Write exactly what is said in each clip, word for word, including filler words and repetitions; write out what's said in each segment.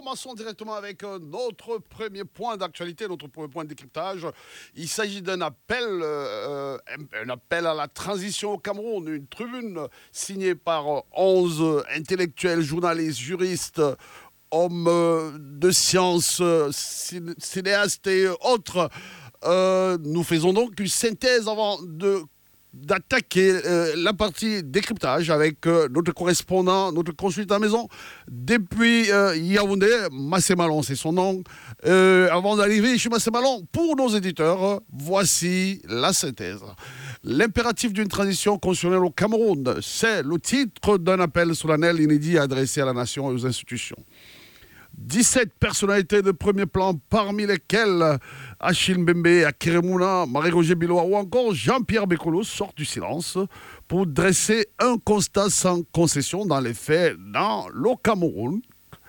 commençons directement avec euh, notre premier point d'actualité, notre premier point de décryptage. Il s'agit d'un appel, euh, un, un appel à la transition au Cameroun, une tribune signée par euh, onze intellectuels, journalistes, juristes, hommes euh, de sciences, euh, cin- cinéastes et autres. Euh, nous faisons donc une synthèse avant de d'attaquer euh, la partie décryptage avec euh, notre correspondant, notre consultant maison depuis euh, Yaoundé. Massé Malon, c'est son nom. Euh, avant d'arriver chez Massé Malon, pour nos éditeurs, euh, voici la synthèse. L'impératif d'une transition constitutionnelle au Cameroun, c'est le titre d'un appel solennel inédit adressé à la nation et aux institutions. dix-sept personnalités de premier plan, parmi lesquelles Achille Mbembe, Akeremouna, Marie-Roger Biloa ou encore Jean-Pierre Bekolo sortent du silence pour dresser un constat sans concession dans les faits dans le Cameroun,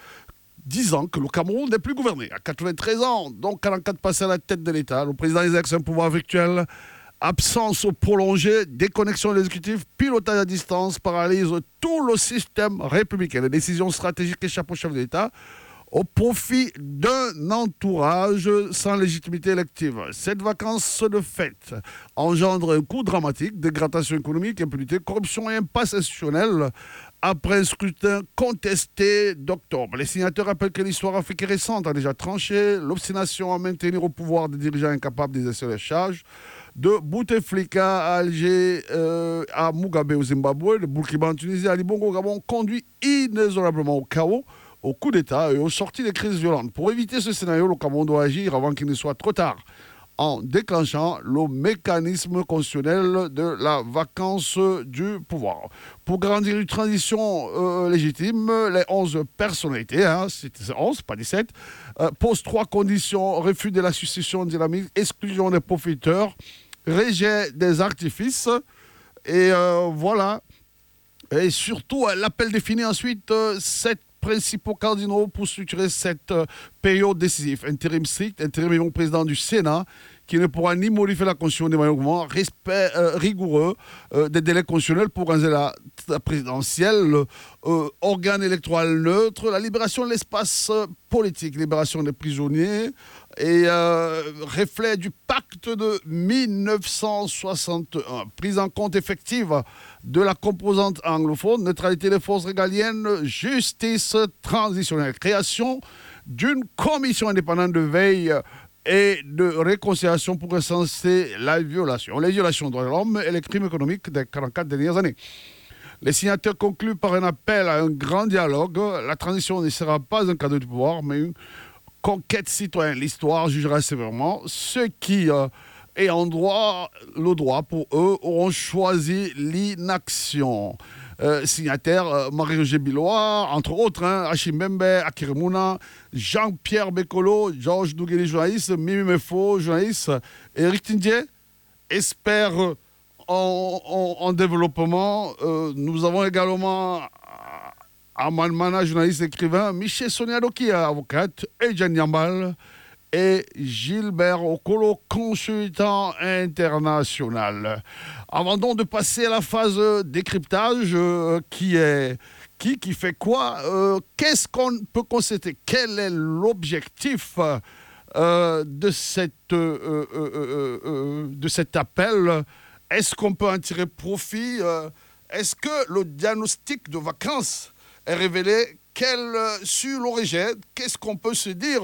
disant que le Cameroun n'est plus gouverné. À quatre-vingt-treize ans, donc quarante-quatre passés à la tête de l'État, le président exerce un pouvoir virtuel, absence prolongée, déconnexion de l'exécutif, pilotage à distance, paralyse tout le système républicain. Les décisions stratégiques échappent au chef de l'État au profit d'un entourage sans légitimité élective. Cette vacance de fait engendre un coût dramatique, dégradation économique, impunité, corruption et impasse institutionnelle après un scrutin contesté d'octobre. Les signataires rappellent que l'histoire africaine récente a déjà tranché l'obstination à maintenir au pouvoir des dirigeants incapables d'exercer les charges, de Bouteflika à Alger, euh, à Mugabe au Zimbabwe, de Burkina en Tunisie, à Ali Bongo au Gabon, conduit inexorablement au chaos, au coup d'État et aux sorties des crises violentes. Pour éviter ce scénario, le Cameroun doit agir avant qu'il ne soit trop tard, en déclenchant le mécanisme constitutionnel de la vacance du pouvoir. Pour garantir une transition euh, légitime, les onze personnalités, hein, c'est onze, pas dix-sept, euh, posent trois conditions: refus de la succession dynamique, exclusion des profiteurs, rejet des artifices, et euh, voilà. Et surtout, l'appel définit ensuite euh, sept principaux cardinaux pour structurer cette euh, période décisive. Intérim strict, intérim président du Sénat, qui ne pourra ni modifier la constitution des mouvements, respect euh, rigoureux euh, des délais constitutionnels pour organiser la, la présidentielle, euh, organe électoral neutre, la libération de l'espace euh, politique, libération des prisonniers, et euh, reflet du pacte de mille neuf cent soixante et un. Prise en compte effective de la composante anglophone, neutralité des forces régaliennes, justice transitionnelle, création d'une commission indépendante de veille et de réconciliation pour recenser la violation, les violations des droits de l'homme et les crimes économiques des quarante-quatre dernières années. Les signataires concluent par un appel à un grand dialogue. La transition ne sera pas un cadeau du pouvoir, mais une conquête citoyenne. L'histoire jugera sévèrement ceux qui, euh, ayant droit, le droit pour eux, auront choisi l'inaction. Euh, signataires, euh, Marie-Roger Biloa, entre autres, hein, Achille Mbembe, Akeremouna, Jean-Pierre Bekolo, Georges Dougueli, journaliste, Mimi Mefo, journaliste, Eric Tindier, expert euh, en, en- en développement. Euh, nous avons également Aman Mana, journaliste écrivain, Michel Sonia Doki, avocate, Ejan Yambal et Gilbert Okolo, consultant international. Avant donc de passer à la phase euh, décryptage, euh, qui est qui, qui fait quoi, euh, qu'est-ce qu'on peut constater? Quel est l'objectif euh, de, cette, euh, euh, euh, euh, euh, de cet appel? Est-ce qu'on peut en tirer profit? Euh, Est-ce que le diagnostic de vacances est révélé? Quel, euh, sur l'origine, qu'est-ce qu'on peut se dire